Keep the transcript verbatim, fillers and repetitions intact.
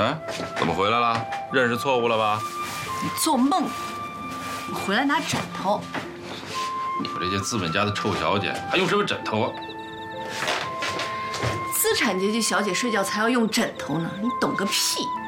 哎，怎么回来了？认识错误了吧？ 你做梦！我回来拿枕头。 你们这些资本家的臭小姐还用什么枕头啊？ 资产阶级小姐睡觉才要用枕头呢，你懂个屁！